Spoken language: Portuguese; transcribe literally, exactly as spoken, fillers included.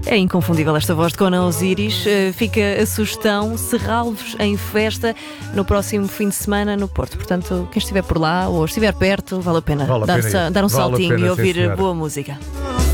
É inconfundível esta voz de Conan Osiris. Uh, fica a sugestão: Serralvos em festa no próximo fim de semana no Porto. Portanto, quem estiver por lá ou estiver perto, vale a pena, vale a dar, pena dar um vale saltinho pena, e ouvir sim, boa música.